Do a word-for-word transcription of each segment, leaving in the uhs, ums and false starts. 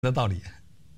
的道理。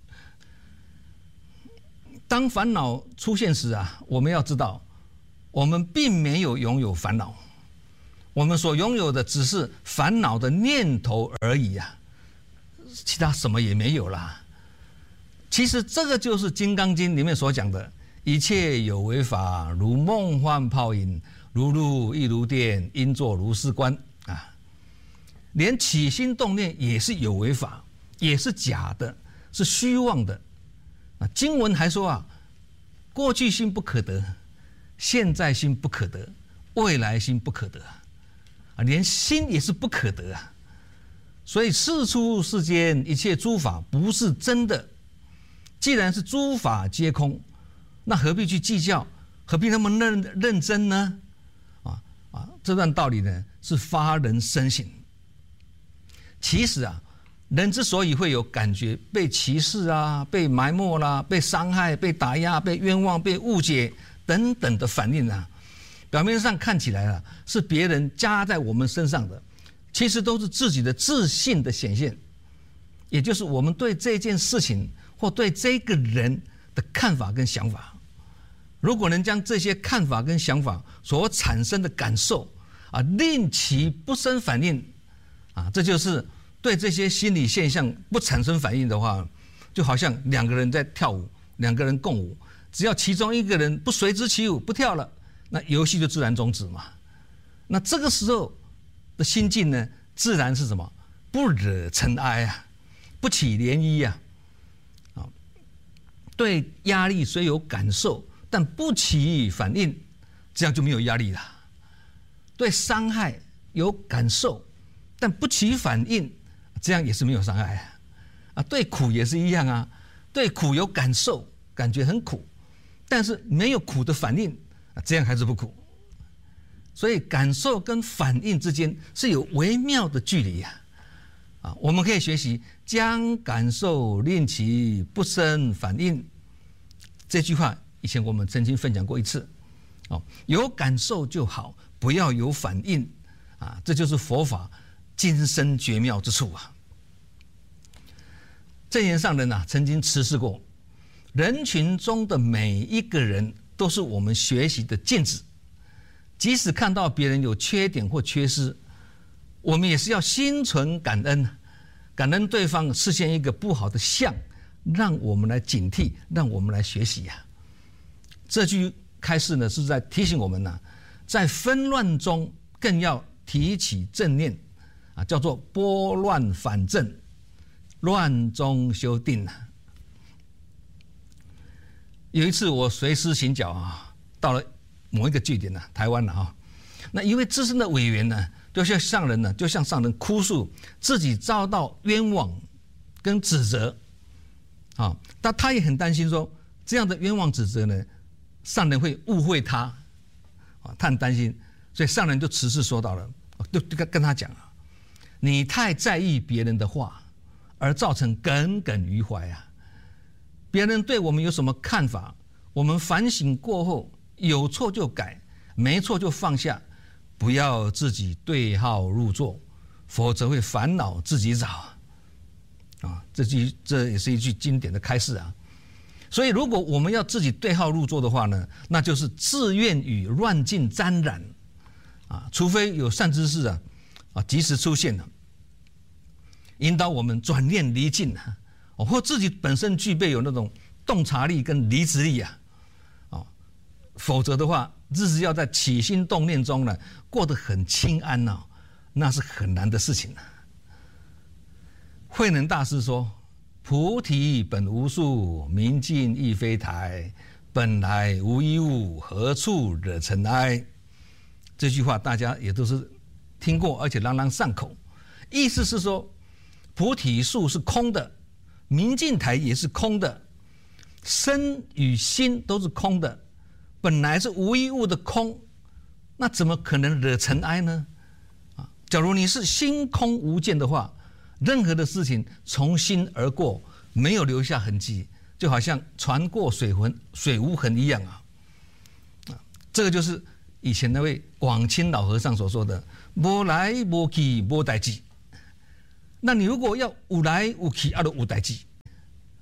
当烦恼出现时啊，我们要知道，我们并没有拥有烦恼，我们所拥有的只是烦恼的念头而已啊，其他什么也没有啦。其实这个就是《金刚经》里面所讲的，一切有为法，如梦幻泡影，如露亦如电，应作如是观啊。连起心动念也是有为法，也是假的，是虚妄的啊。经文还说啊，过去心不可得，现在心不可得，未来心不可得啊，连心也是不可得啊。所以世出世间一切诸法不是真的，既然是诸法皆空，那何必去计较，何必那么认认真呢？啊啊，这段道理呢是发人深省。其实啊，人之所以会有感觉被歧视啊、被埋没啦、被伤害、被打压、被冤枉、被误解等等的反应啊，表面上看起来啊是别人加在我们身上的，其实都是自己的自信的显现，也就是我们对这件事情或对这个人的看法跟想法。如果能将这些看法跟想法所产生的感受啊，令其不生反应啊，这就是对这些心理现象不产生反应的话，就好像两个人在跳舞，两个人共舞，只要其中一个人不随之起舞，不跳了，那游戏就自然终止嘛。那这个时候的心境呢，自然是什么？不惹尘埃啊，不起涟漪啊。啊，对压力虽有感受，但不起反应，这样就没有压力了。对伤害有感受，但不起反应，这样也是没有伤害啊。啊，对苦也是一样啊，对苦有感受，感觉很苦，但是没有苦的反应，啊，这样还是不苦。所以感受跟反应之间是有微妙的距离呀。啊，我们可以学习将感受令其不生反应。这句话以前我们曾经分享过一次。哦，有感受就好，不要有反应啊，这就是佛法精深绝妙之处啊。证严上人啊曾经持示过，人群中的每一个人都是我们学习的镜子，即使看到别人有缺点或缺失，我们也是要心存感恩，感恩对方示现一个不好的相，让我们来警惕，让我们来学习呀。这句开示呢是在提醒我们呢、啊，在纷乱中更要提起正念啊，叫做拨乱反正，乱中修定啊。有一次我随师行脚啊，到了某一个据点呢、啊，台湾了啊，那一位资深的委员呢，就向上人呢，就向上人哭诉自己遭到冤枉跟指责啊，但他也很担心说这样的冤枉指责呢，上人会误会他啊，他很担心，所以上人就持示说到了，就跟跟他讲啊，你太在意别人的话，而造成耿耿于怀啊。别人对我们有什么看法，我们反省过后，有错就改，没错就放下，不要自己对号入座，否则会烦恼自己找啊。这句这也是一句经典的开示啊。所以如果我们要自己对号入座的话呢，那就是自愿与乱境沾染啊，除非有善知识啊啊及时出现了，引导我们转念离境啊，或自己本身具备有那种洞察力跟离职力啊，啊，否则的话，日子要在起心动念中呢过得很清安啊，那是很难的事情啊。慧能大师说，菩提本无树，明镜亦非台，本来无一物，何处惹尘埃。这句话大家也都是听过，而且朗朗上口。意思是说，菩提树是空的，明镜台也是空的，身与心都是空的，本来是无一物的空，那怎么可能惹尘埃呢？啊，假如你是心空无见的话，任何的事情从心而过，没有留下痕迹，就好像船过水痕水无痕一样啊。啊，这个就是以前那位广清老和尚所说的“无来无去无代志”。那你如果要有来有去，啊，就有代志。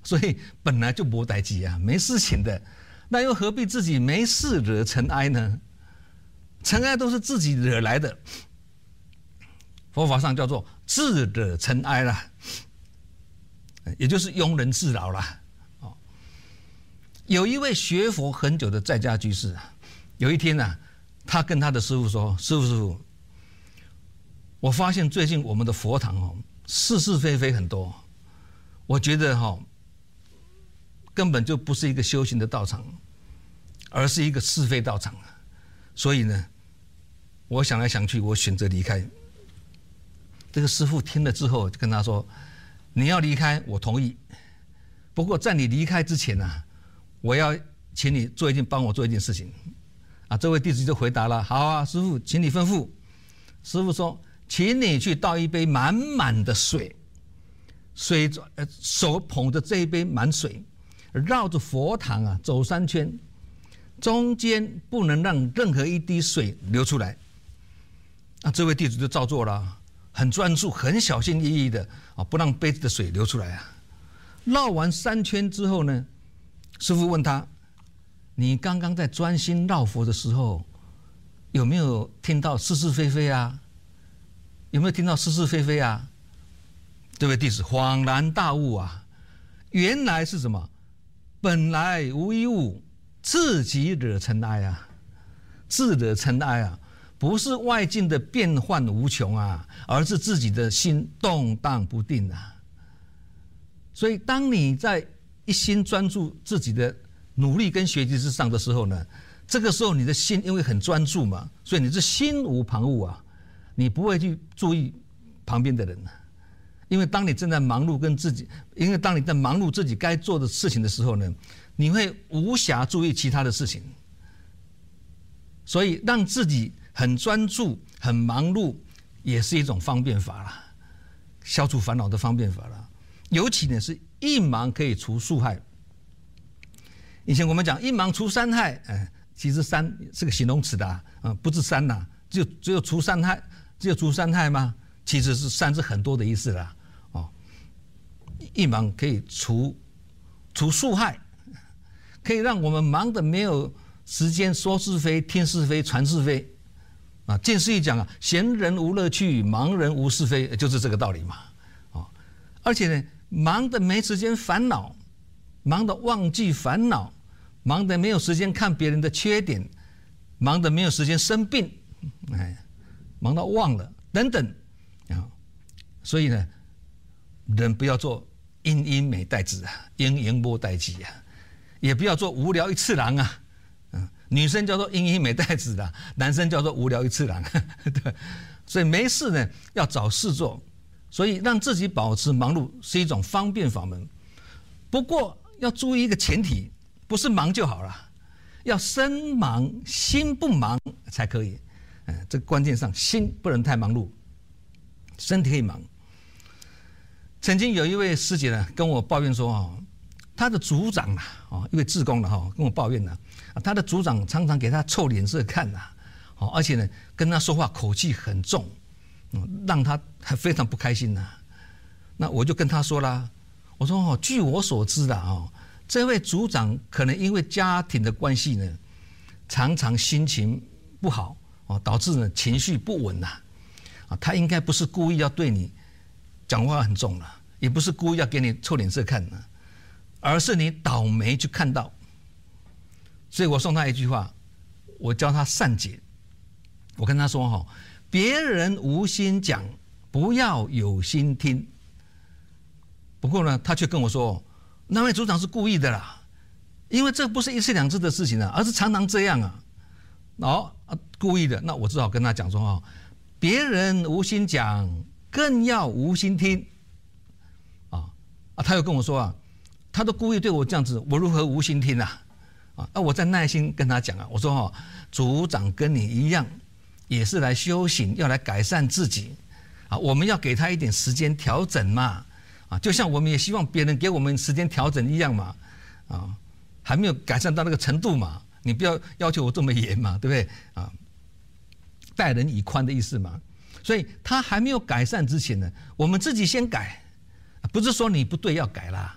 所以本来就没代志啊，没事情的，那又何必自己没事惹尘埃呢？尘埃都是自己惹来的，佛法上叫做自惹尘埃啦，也就是庸人自扰啦。哦，有一位学佛很久的在家居士啊，有一天啊，他跟他的师父说：“师父，师父，我发现最近我们的佛堂哦，是是非非很多，我觉得哈、哦，根本就不是一个修行的道场，而是一个是非道场。所以呢，我想来想去，我选择离开。”这个师父听了之后，就跟他说：“你要离开，我同意。不过在你离开之前啊，我要请你做一件，帮我做一件事情。”啊，这位弟子就回答了：“好啊，师父，请你吩咐。”师父说：“请你去倒一杯满满的水，水呃手捧着这一杯满水，绕着佛堂啊走三圈，中间不能让任何一滴水流出来。”那这位弟子就照做了。很专注，很小心翼翼的啊，不让杯子的水流出来啊。绕完三圈之后呢，师父问他：“你刚刚在专心绕佛的时候，有没有听到是是非非啊？有没有听到是是非非啊？”这位弟子恍然大悟啊，原来是什么？本来无一物，自己惹尘埃啊，自惹尘埃啊。不是外境的变幻无穷啊，而是自己的心动荡不定啊。所以，当你在一心专注自己的努力跟学习之上的时候呢，这个时候你的心因为很专注嘛，所以你是心无旁骛啊，你不会去注意旁边的人啊。因为当你正在忙碌跟自己，因为当你在忙碌自己该做的事情的时候呢，你会无暇注意其他的事情。所以，让自己很专注、很忙碌，也是一种方便法啦，消除烦恼的方便法啦。尤其呢，是一忙可以除数害。以前我们讲一忙除三害，哎，其实三是个形容词的啊，啊不是三呐，只有只有除三害，只有除三害吗？其实是三是很多的意思啦，哦，一忙可以除除数害，可以让我们忙得没有时间说是非、听是非、传是非。啊，近世一讲啊，闲人无乐趣，忙人无是非，就是这个道理嘛。哦，而且呢，忙得没时间烦恼，忙得忘记烦恼，忙得没有时间看别人的缺点，忙得没有时间生病，哎，忙到忘了等等啊。所以呢，人不要做阴阴美代子啊，阴阴波代己啊，也不要做无聊一次郎啊。女生叫做阴阴美代子的，男生叫做无聊一次郎，对，所以没事呢要找事做，所以让自己保持忙碌是一种方便法门。不过要注意一个前提，不是忙就好了，要身忙心不忙才可以。嗯，这个关键上心不能太忙碌，身体可以忙。曾经有一位师姐呢跟我抱怨说哦，他的组长啊，哦，一位志工的哈跟我抱怨呢。他的组长常常给他臭脸色看呐、啊，而且呢，跟他说话口气很重，嗯，让他还非常不开心呐、啊。那我就跟他说啦，我说哦，据我所知的哦，这位组长可能因为家庭的关系呢，常常心情不好哦，导致呢情绪不稳呐、啊。啊，他应该不是故意要对你讲话很重了，也不是故意要给你臭脸色看的，而是你倒霉去看到。所以我送他一句话，我教他善解。我跟他说哈，别人无心讲，不要有心听。不过呢，他却跟我说，那位组长是故意的啦，因为这不是一次两次的事情啊，而是常常这样啊。哦，故意的，那我只好跟他讲说哈，别人无心讲，更要无心听。啊啊，他又跟我说啊，他都故意对我这样子，我如何无心听啊？啊，我再耐心跟他讲啊，我说哈，组长跟你一样，也是来修行，要来改善自己啊，我们要给他一点时间调整嘛，啊，就像我们也希望别人给我们时间调整一样嘛，啊，还没有改善到那个程度嘛，你不要要求我这么严嘛，对不对啊？待人以宽的意思嘛，所以他还没有改善之前呢，我们自己先改，不是说你不对要改啦，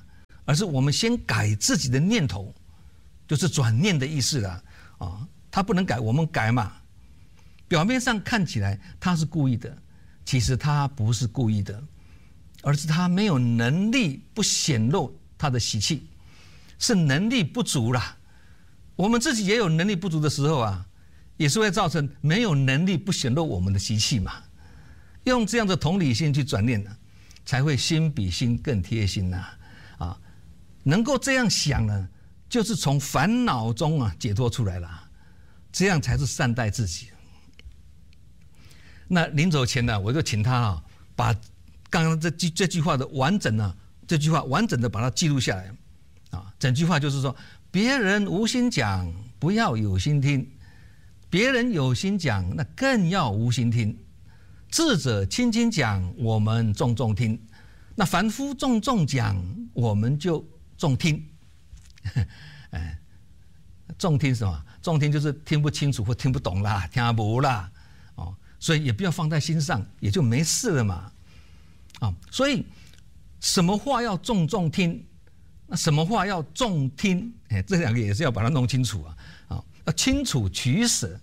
而是我们先改自己的念头，就是转念的意思了啊。他不能改，我们改嘛。表面上看起来他是故意的，其实他不是故意的，而是他没有能力不显露他的习气，是能力不足啦。我们自己也有能力不足的时候啊，也是会造成没有能力不显露我们的习气嘛。用这样的同理心去转念呢，才会心比心更贴心呐。啊，能够这样想呢，就是从烦恼中啊解脱出来了，这样才是善待自己。那临走前呢，我就请他啊，把刚刚这句这句话的完整呢，这句话完整的把它记录下来，啊，整句话就是说，别人无心讲，不要有心听；别人有心讲，那更要无心听。智者轻轻讲，我们重重听；那凡夫重重讲，我们就重听。哎，重听什么？重听就是听不清楚或听不懂啦，听不啦，哦。所以也不要放在心上，也就没事了嘛，啊，所以什么话要重重听，那什么话要重听，哎，这两个也是要把它弄清楚啊，啊，要清楚取舍。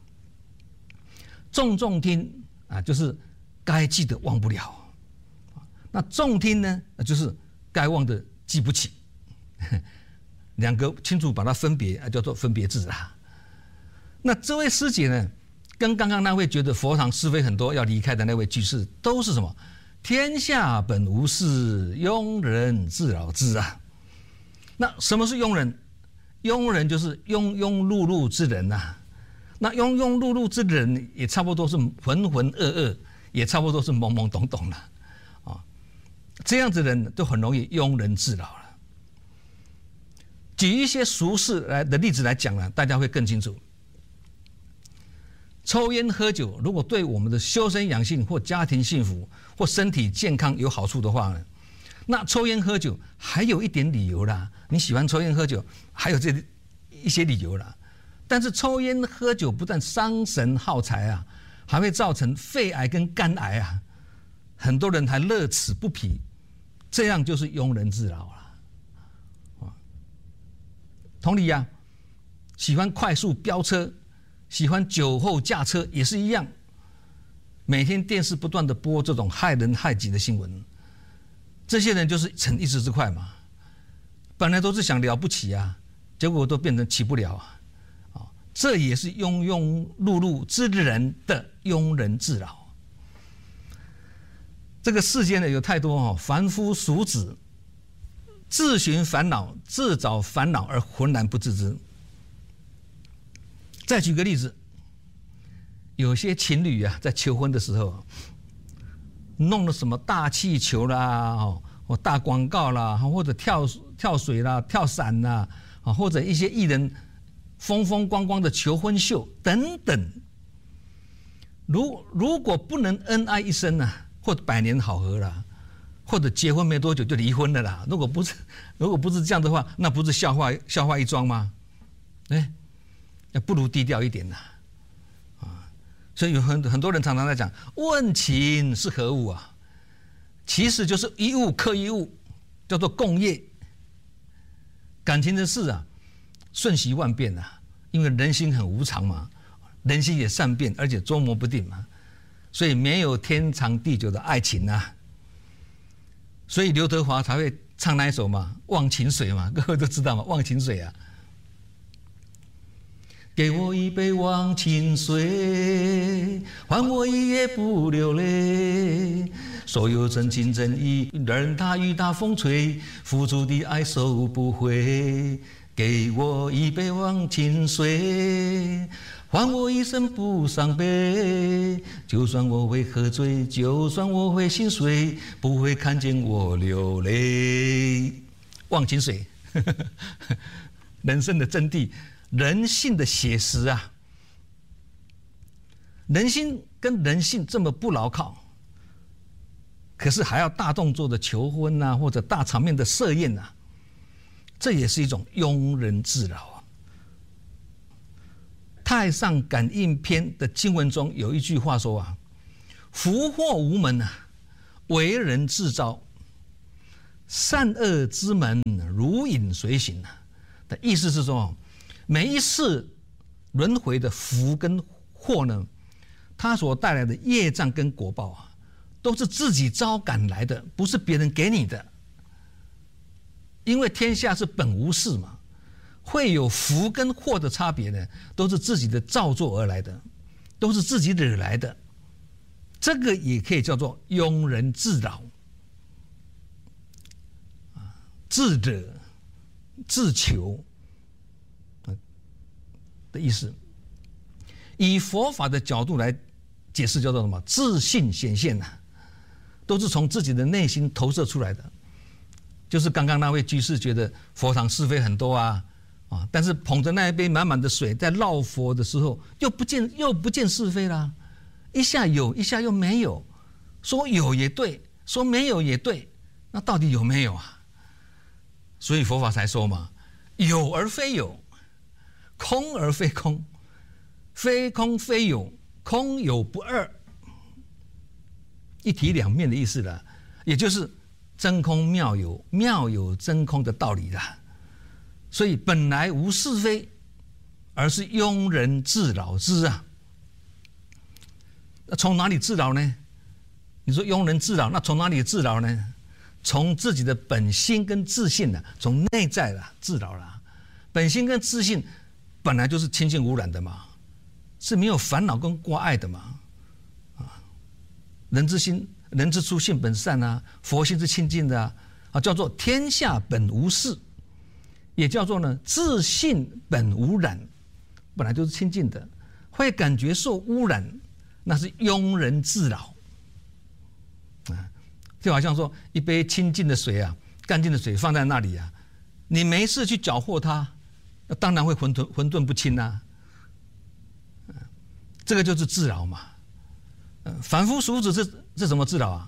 重重听啊，就是该记得忘不了，那重听呢，就是该忘的记不起，两个清楚把它分别啊，叫做分别字啊。那这位师姐呢，跟刚刚那位觉得佛堂是非很多要离开的那位居士都是什么？天下本无事，庸人自扰之啊。那什么是庸人？庸人就是庸庸碌碌之人呐、啊。那庸庸碌碌之人也差不多是浑浑噩噩，也差不多是懵懵懂懂了啊。这样子的人都很容易庸人自扰了。举一些俗事来的例子来讲呢，大家会更清楚。抽烟喝酒，如果对我们的修身养性或家庭幸福或身体健康有好处的话呢，那抽烟喝酒还有一点理由啦。你喜欢抽烟喝酒，还有这一些理由啦。但是抽烟喝酒不但伤神耗财啊，还会造成肺癌跟肝癌啊，很多人还乐此不疲，这样就是庸人自扰了。同理呀、啊，喜欢快速飙车，喜欢酒后驾车也是一样，每天电视不断的播这种害人害己的新闻，这些人就是逞一时之快嘛，本来都是想了不起啊，结果都变成起不了啊，啊，这也是庸庸碌碌之人的庸人自扰。这个世间呢有太多哦凡夫俗子，自寻烦恼，自找烦恼而浑然不自知。再举个例子，有些情侣啊，在求婚的时候，弄了什么大气球啦，哦，大广告啦，或者跳跳水啦、跳伞啦，啊，或者一些艺人风风光光的求婚秀等等。如如果不能恩爱一生啊，或者百年好合啦，或者结婚没多久就离婚了啦，如果不是如果不是这样的话，那不是笑话笑话一桩吗？哎。不如低调一点呐、啊，啊，所以有很很多人常常在讲问情是何物啊？其实就是一物克一物，叫做共业。感情的事啊，瞬息万变啊，因为人心很无常嘛，人心也善变，而且捉摸不定嘛，所以没有天长地久的爱情啊。所以刘德华才会唱那一首嘛，《忘情水》嘛，各位都知道嘛，《忘情水》啊。给我一杯忘情水，换我一夜不流泪。所有真情真意，任它雨打风吹，付出的爱收不回。给我一杯忘情水，换我一生不伤悲。就算我会喝醉，就算我会心碎，不会看见我流泪。忘情水，人生的真谛。人性的写实啊，人心跟人性这么不牢靠，可是还要大动作的求婚啊，或者大场面的设宴啊，这也是一种庸人自扰啊。太上感应篇的经文中有一句话说啊：福祸无门啊，为人自招。 善恶之门如影随形的意思是说，每一次轮回的福跟祸呢，它所带来的业障跟果报啊，都是自己招赶来的，不是别人给你的。因为天下是本无事嘛，会有福跟祸的差别呢，都是自己的造作而来的，都是自己惹来的。这个也可以叫做庸人自扰，自惹、自求的意思。以佛法的角度来解释，叫做什么？自性显现呐、啊，都是从自己的内心投射出来的。就是刚刚那位居士觉得佛堂是非很多啊，啊，但是捧着那一杯满满的水在绕佛的时候，又不见又不见是非啦，一下有，一下又没有，说有也对，说没有也对，那到底有没有啊？所以佛法才说嘛，有而非有，空而非空，非空非有，空有不二，一体两面的意思了，也就是真空妙有，妙有真空的道理啦。所以本来无是非，而是庸人自扰之啊。那从哪里自扰呢？你说庸人自扰，那从哪里自扰呢？从自己的本心跟自信呢、啊，从内在啦自扰啦。本心跟自信本来就是清净无染的嘛，是没有烦恼跟挂碍的嘛。啊，人之心。人之初性本善啊，佛性是清净的啊，啊叫做天下本无事，也叫做呢自性本无染，本来就是清净的，会感觉受污染，那是庸人自扰啊。就好像说一杯清净的水啊，干净的水放在那里啊，你没事去搅和它，那当然会混沌混沌不清啊。这个就是自扰嘛。凡夫俗子是是什么自扰啊？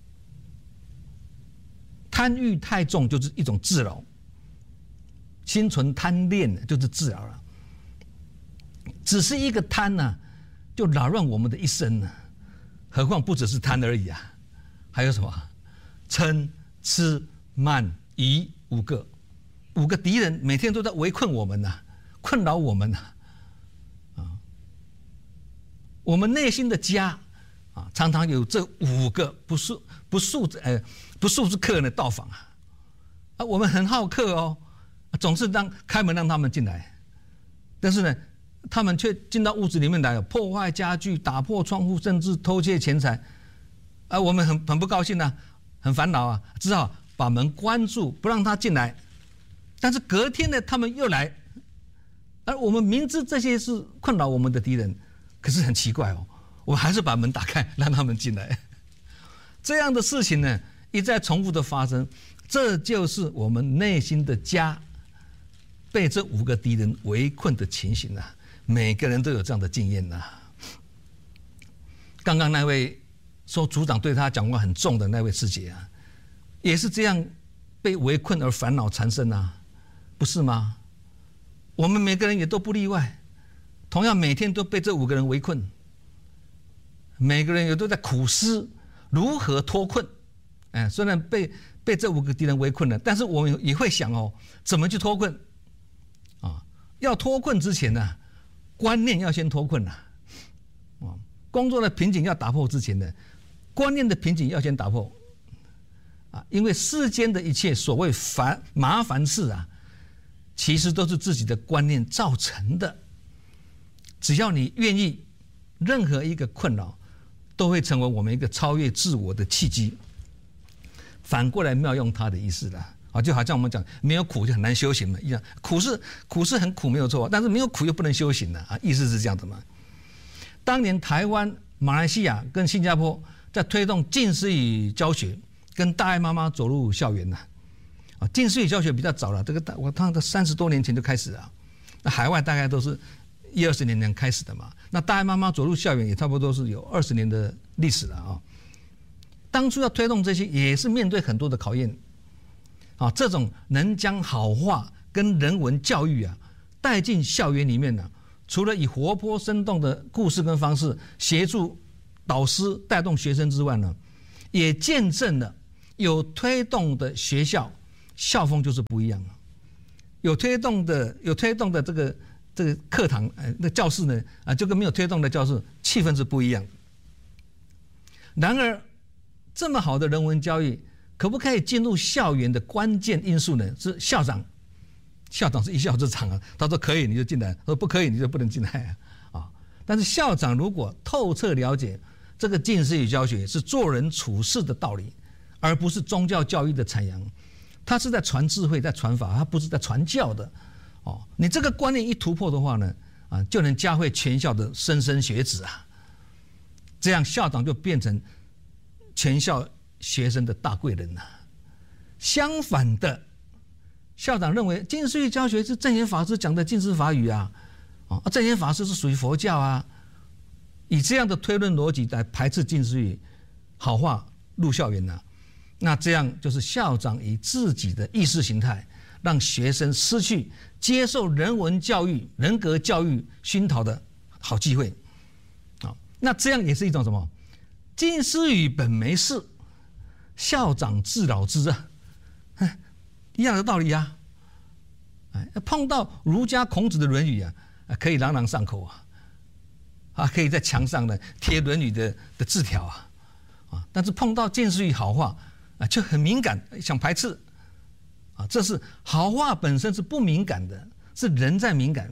贪欲太重就是一种自扰，心存贪恋就是自扰了。只是一个贪呢、啊，就扰乱我们的一生呢、啊。何况不只是贪而已啊，还有什么？嗔、痴、慢、疑五个，五个敌人每天都在围困我们呐、啊，困扰我们呐、啊。啊，我们内心的家。啊，常常有这五个不速不速呃不速之客呢到访啊，啊，我们很好客哦，总是让开门让他们进来，但是呢，他们却进到屋子里面来，破坏家具、打破窗户，甚至偷窃钱财，啊，我们很很不高兴啊，很烦恼啊，只好把门关住，不让他进来。但是隔天呢，他们又来，而我们明知这些是困扰我们的敌人，可是很奇怪哦。我还是把门打开，让他们进来。这样的事情呢，一再重复的发生，这就是我们内心的家被这五个敌人围困的情形啊。每个人都有这样的经验呐。刚刚那位说组长对他讲话很重的那位师姐啊，也是这样被围困而烦恼缠身啊，不是吗？我们每个人也都不例外，同样每天都被这五个人围困。每个人也都在苦思如何脱困，哎，虽然被被这五个敌人围困了，但是我们也会想哦，怎么去脱困？啊，要脱困之前呢、啊，观念要先脱困呐、啊，啊，工作的瓶颈要打破之前呢，观念的瓶颈要先打破，啊，因为世间的一切所谓烦麻烦事啊，其实都是自己的观念造成的。只要你愿意，任何一个困扰。都会成为我们一个超越自我的契机。反过来妙用它的意思啦，啊，就好像我们讲没有苦就很难修行嘛一样，苦是苦是很苦没有错，但是没有苦又不能修行的啊，意思是这样的嘛。当年台湾、马来西亚跟新加坡在推动近似语教学，跟大爱妈妈走入校园呐，啊，近似语教学比较早了，这个我看到三十多年前就开始了，那海外大概都是。一二十年前开始的嘛，那大爱妈妈走入校园也差不多是有二十年的历史了啊。当初要推动这些，也是面对很多的考验，啊，这种能将好话跟人文教育啊带进校园里面呢、啊，除了以活泼生动的故事跟方式协助导师带动学生之外呢，也见证了有推动的学校，校风就是不一样。有推动的有推动的这个这个课堂，呃，那教室呢，啊，就跟没有推动的教室气氛是不一样。然而，这么好的人文教育，可不可以进入校园的关键因素呢？是校长，校长是一校之长啊。他说可以你就进来，说不可以你就不能进来啊。啊，但是校长如果透彻了解这个近似语教学是做人处事的道理，而不是宗教教育的阐扬。他是在传智慧，在传法，他不是在传教的，哦，你这个观念一突破的话呢，啊，就能教会全校的莘莘学子啊，这样校长就变成全校学生的大贵人了。相反的，校长认为近似语教学是证严法师讲的近似法语啊，啊，证严法师是属于佛教啊，以这样的推论逻辑来排斥近似语好话入校园啊。那这样就是校长以自己的意识形态，让学生失去接受人文教育、人格教育熏陶的好机会。啊，那这样也是一种什么？近似语本没事，校长自扰之啊，一样的道理啊。碰到儒家孔子的《论语》啊，可以朗朗上口啊，啊，可以在墙上呢贴《论语》的的字条啊，啊，但是碰到近似语好话。啊，就很敏感，想排斥，啊，这是好话本身是不敏感的，是人在敏感。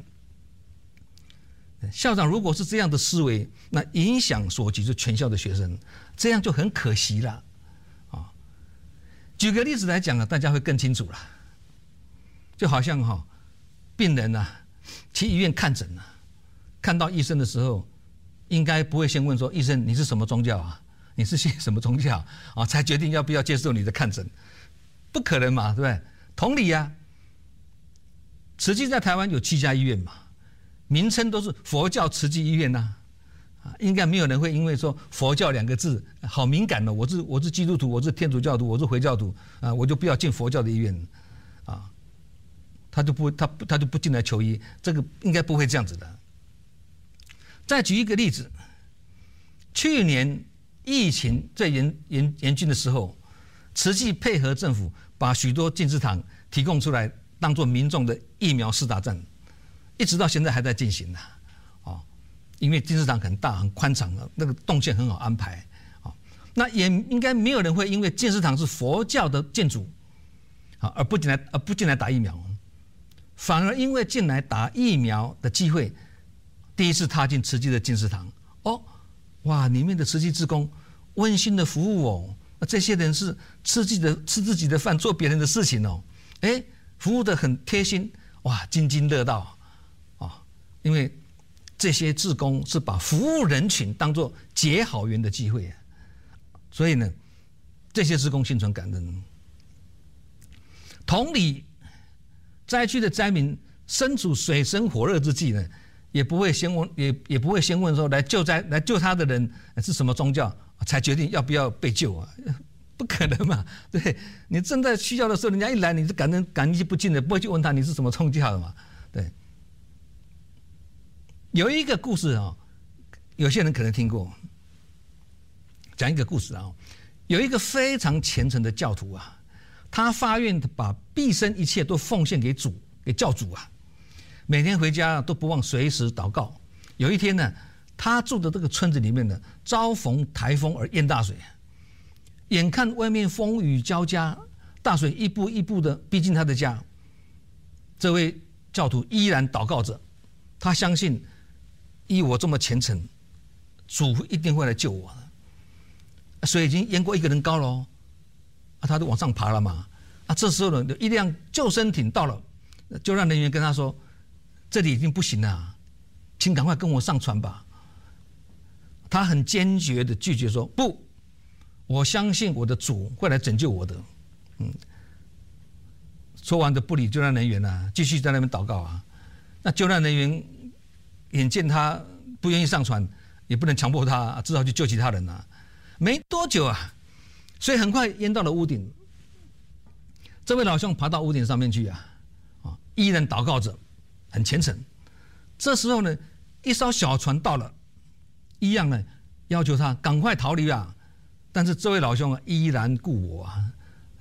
校长如果是这样的思维，那影响所及是全校的学生，这样就很可惜了，啊。举个例子来讲啊，大家会更清楚了。就好像哈、哦，病人啊去医院看诊啊，看到医生的时候，应该不会先问说医生你是什么宗教啊？你是信什么宗教啊？才决定要不要接受你的看诊，不可能嘛，对不对？同理啊，慈济在台湾有七家医院嘛，名称都是佛教慈济医院呐、啊，啊，应该没有人会因为说佛教两个字好敏感了、哦，我是我是基督徒，我是天主教徒，我是回教徒啊，我就不要进佛教的医院啊，他就不他他就不进来求医，这个应该不会这样子的。再举一个例子，去年。疫情最严严严峻的时候，慈济配合政府，把许多进食堂提供出来，当做民众的疫苗施打站，一直到现在还在进行呢、啊。哦，因为进食堂很大很宽敞的，那个动线很好安排。哦，那也应该没有人会因为进食堂是佛教的建筑，啊，而不进来而不进来打疫苗，反而因为进来打疫苗的机会，第一次踏进慈济的进食堂，哦。哇，里面的慈济志工温馨的服务哦，那这些人是吃自己的吃自己的饭，做别人的事情哦，哎，服务的很贴心，哇，津津乐道啊、哦！因为这些志工是把服务人群当作结好缘的机会啊，所以呢，这些志工心存感恩。同理，灾区的灾民身处水深火热之际呢，也不会先问，也也不会先问说来救灾来救他的人是什么宗教，才决定要不要被救啊？不可能嘛！对，你正在需要的时候，人家一来，你是感恩感激不尽的，不会去问他你是什么宗教的嘛？对。有一个故事啊、哦，有些人可能听过，讲一个故事啊、哦，有一个非常虔诚的教徒啊，他发愿把毕生一切都奉献给主，给教主啊。每天回家都不忘随时祷告。有一天呢，他住的这个村子里面呢，遭逢台风而淹大水，眼看外面风雨交加，大水一步一步的逼近他的家。这位教徒依然祷告着，他相信，依我这么虔诚，主一定会来救我的。水已经淹过一个人高了哦，啊，他就往上爬了嘛。啊，这时候呢，有一辆救生艇到了，救援人员跟他说。这里已经不行了，请赶快跟我上船吧。他很坚决的拒绝说：“不，我相信我的主会来拯救我的。”嗯，说完就不理救援人员了，继续在那边祷告啊。那救援人员眼见他不愿意上船，也不能强迫他，只好去救其他人了。没多久啊，水很快淹到了屋顶。这位老兄爬到屋顶上面去啊，啊，依然祷告着。很虔诚，这时候呢，一艘小船到了，一样呢要求他赶快逃离啊。但是这位老兄啊，依然故我啊，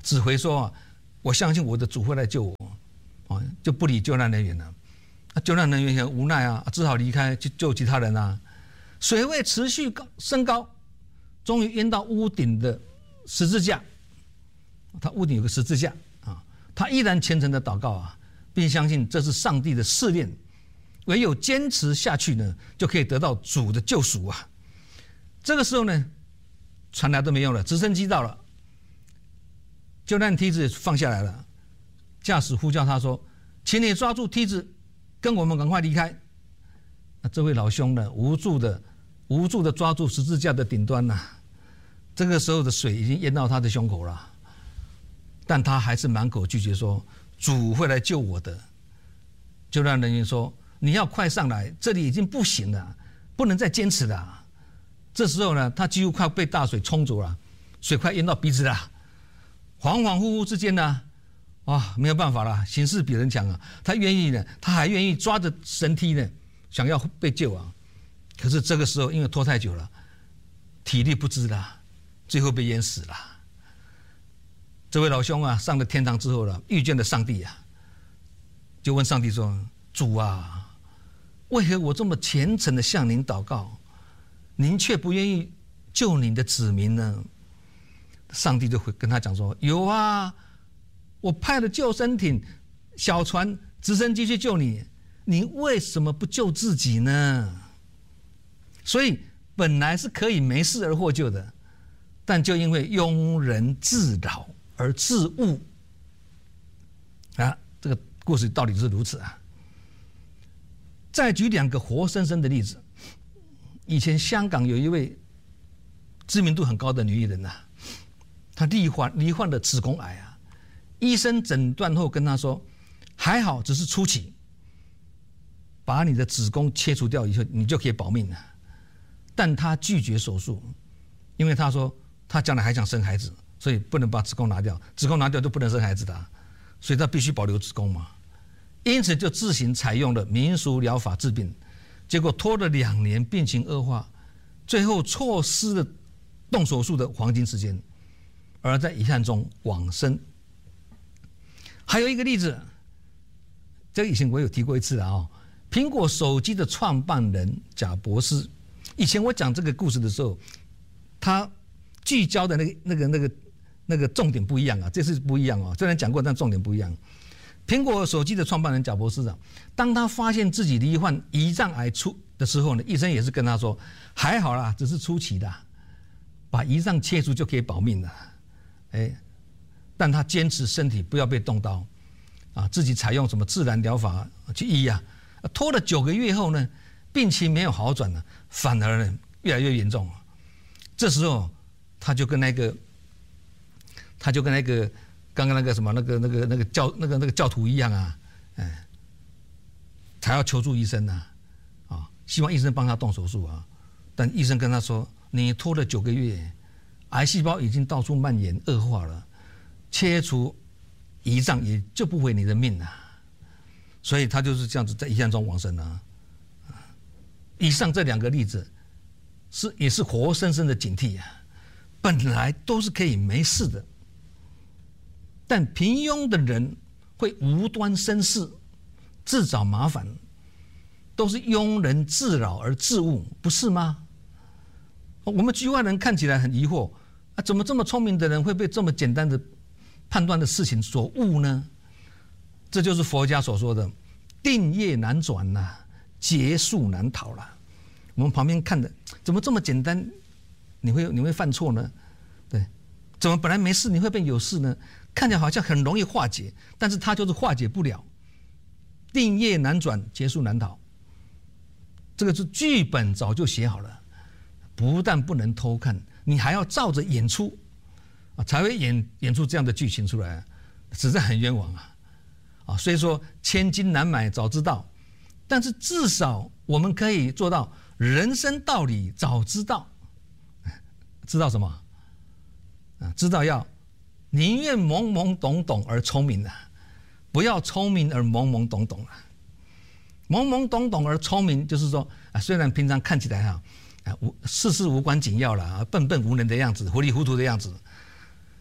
只回说啊，我相信我的主会来救我，啊，就不理救难人员了。啊，救难人员很无奈啊，只好离开去救其他人啊。水位持续高升高，终于淹到屋顶的十字架。他屋顶有个十字架啊，他依然虔诚的祷告啊，并相信这是上帝的试炼，唯有坚持下去呢，就可以得到主的救赎啊。这个时候呢，传来都没用了，直升机到了，救难梯子放下来了，驾驶呼叫他说：“请你抓住梯子，跟我们赶快离开。”那这位老兄呢，无助的无助的抓住十字架的顶端呐、啊，这个时候的水已经淹到他的胸口了，但他还是满口拒绝说：“主会来救我的。”救难人员说：“你要快上来，这里已经不行了，不能再坚持了。”这时候呢，他几乎快被大水冲走了，水快淹到鼻子了。恍恍惚惚之间呢，啊，没有办法了，形势比人强啊，他愿意呢，他还愿意抓着绳梯呢，想要被救啊。可是这个时候因为拖太久了，体力不支了，最后被淹死了。这位老兄啊，上了天堂之后了，遇见了上帝啊，就问上帝说：“主啊，为何我这么虔诚的向您祷告，您却不愿意救您的子民呢？”上帝就会跟他讲说：“有啊，我派了救生艇、小船、直升机去救你，你为什么不救自己呢？”所以本来是可以没事而获救的，但就因为庸人自扰而自误啊！这个故事道理是如此啊。再举两个活生生的例子。以前香港有一位知名度很高的女艺人呐、啊，她罹患罹患了子宫癌啊，医生诊断后跟她说，还好只是初期，把你的子宫切除掉以后，你就可以保命了。但她拒绝手术，因为她说她将来还想生孩子，所以不能把子宫拿掉，子宫拿掉就不能生孩子的、啊，所以她必须保留子宫嘛。因此就自行采用了民俗疗法治病。结果拖了两年，病情恶化，最后错失了动手术的黄金时间，而在遗憾中往生。还有一个例子，这个以前我有提过一次啊、哦，苹果手机的创办人贾伯斯，以前我讲这个故事的时候，他聚焦的那个那个那个那个重点不一样啊，这次不一样哦，虽然讲过，但重点不一样。苹果手机的创办人贾伯斯啊，当他发现自己罹患胰脏癌出的时候呢，医生也是跟他说，还好啦，只是初期的，把胰脏切除就可以保命了。哎，但他坚持身体不要被动刀，啊，自己采用什么自然疗法去医啊，拖了九个月后呢，病情没有好转了，反而呢越来越严重。这时候他就跟那个，他就跟那个。刚刚那个什么那个那个那个教那个那个教徒一样啊，哎，才要求助医生呐、啊，啊，希望医生帮他动手术啊，但医生跟他说，你拖了九个月，癌细胞已经到处蔓延恶化了，切除胰脏也救不回你的命啊，所以他就是这样子在遗憾中往生啊。以上这两个例子是也是活生生的警惕啊，本来都是可以没事的。但平庸的人会无端生事，自找麻烦，都是庸人自扰而自误，不是吗？我们局外人看起来很疑惑啊，怎么这么聪明的人会被这么简单的判断的事情所误呢？这就是佛家所说的定业难转呐、啊，劫数难逃了。我们旁边看的怎么这么简单，你会你会犯错呢？对，怎么本来没事你会变有事呢？看起来好像很容易化解，但是它就是化解不了。定业难转，劫数难逃。这个是剧本早就写好了，不但不能偷看，你还要照着演出，啊，才会演演出这样的剧情出来，实在很冤枉啊！啊，所以说千金难买早知道，但是至少我们可以做到人生道理早知道。知道什么？啊，知道要。宁愿懵懵懂懂而聪明啊，不要聪明而懵懵懂懂啊。懵懵懂懂而聪明，就是说啊，虽然平常看起来哈啊无事事无关紧要了啊，笨笨无能的样子，糊里糊涂的样子，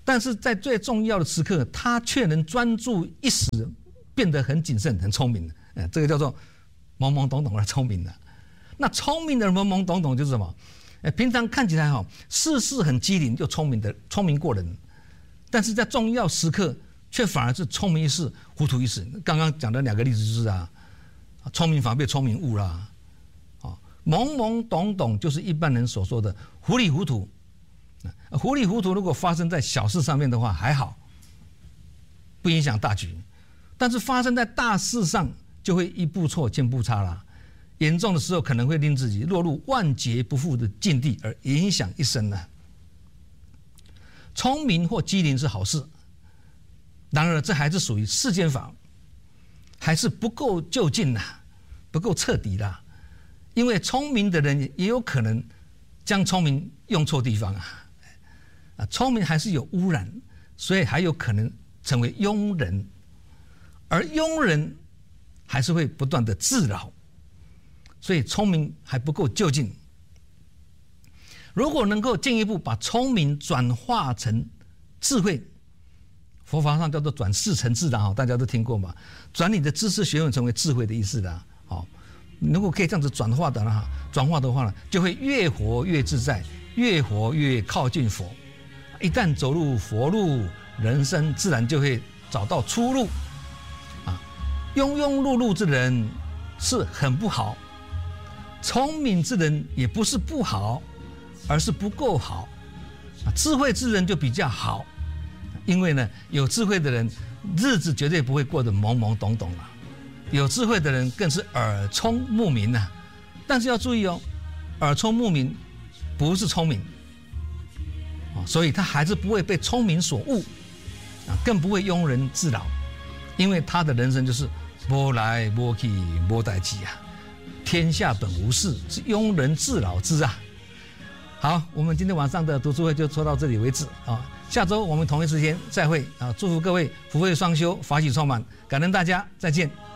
但是在最重要的时刻，他却能专注一时，变得很谨慎、很聪明。呃，这个叫做懵懵懂懂而聪明的。那聪明的懵懵懂懂就是什么？呃，平常看起来哈，事事很机灵又聪明的，聪明过人，但是在重要时刻却反而是聪明一时，糊涂一时。刚刚讲的两个例子就是啊，聪明反被聪明误啦。啊，懵懵懂懂就是一般人所说的糊里糊涂。糊里糊涂如果发生在小事上面的话还好，不影响大局，但是发生在大事上就会一步错千步差啦，严重的时候可能会令自己落入万劫不复的境地，而影响一生呢。聪明或机灵是好事，然而这还是属于世间法，还是不够就近啦，不够彻底啦，因为聪明的人也有可能将聪明用错地方啊。啊，聪明还是有污染，所以还有可能成为庸人，而庸人还是会不断的自扰，所以聪明还不够就近。如果能够进一步把聪明转化成智慧，佛法上叫做转识成智的，大家都听过嘛？转你的知识学问成为智慧的意思的。好，如果可以这样子转化的话，转化的话呢，就会越活越自在，越活越靠近佛。一旦走入佛路，人生自然就会找到出路。啊，庸庸碌碌之人是很不好，聪明之人也不是不好，而是不够好。啊，智慧之人就比较好，因为呢，有智慧的人日子绝对不会过得懵懵懂懂了。有智慧的人更是耳聪目明啊。但是要注意哦，耳聪目明不是聪明。所以他还是不会被聪明所误，啊，更不会庸人自扰，因为他的人生就是摸来摸去摸代际啊，天下本无事，是庸人自扰之啊。好，我们今天晚上的读书会就说到这里为止啊，下周我们同一时间再会啊，祝福各位福慧双修，法喜充满，感恩大家，再见。